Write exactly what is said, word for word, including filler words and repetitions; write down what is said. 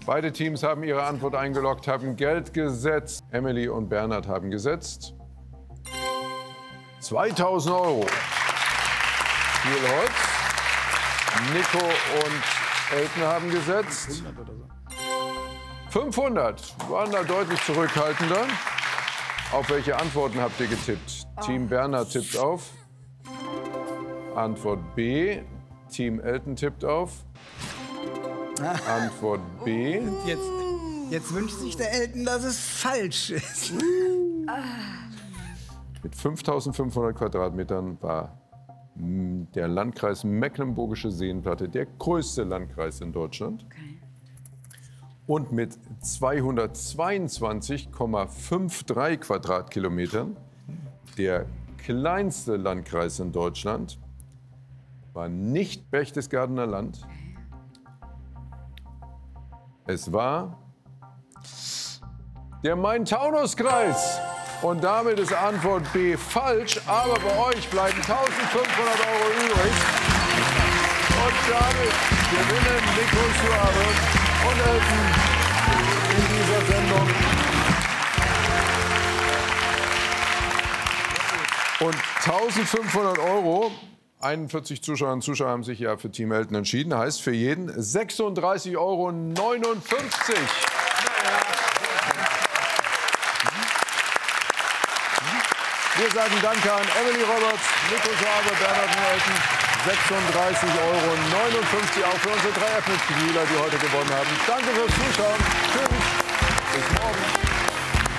Beide Teams haben ihre Antwort eingeloggt, haben Geld gesetzt. Emily und Bernhard haben gesetzt zweitausend Euro. Viel Holz. Nico und Elton haben gesetzt fünfhundert. Waren da deutlich zurückhaltender. Auf welche Antworten habt ihr getippt? Oh. Team Bernhard tippt auf. Antwort B. Team Elton tippt auf. Antwort B. Und jetzt, jetzt wünscht sich der Elton, dass es falsch ist. Mit fünftausendfünfhundert Quadratmetern war der Landkreis Mecklenburgische Seenplatte der größte Landkreis in Deutschland. Okay. Und mit zweihundertzweiundzwanzig Komma dreiundfünfzig Quadratkilometern der kleinste Landkreis in Deutschland war nicht Berchtesgadener Land. Es war der Main-Taunus-Kreis. Und damit ist Antwort B falsch. Aber bei euch bleiben eintausendfünfhundert Euro übrig. Und damit gewinnen Nico Suave und Elton in dieser Sendung. Und eintausendfünfhundert Euro. einundvierzig Zuschauerinnen und Zuschauer haben sich ja für Team Elton entschieden. Heißt für jeden sechsunddreißig Euro neunundfünfzig. Wir sagen Danke an Emily Roberts, Nico Suave, Bernhard und Elton. sechsunddreißig Euro neunundfünfzig auch für unsere drei Erdnussspieler, die heute gewonnen haben. Danke fürs Zuschauen. Tschüss.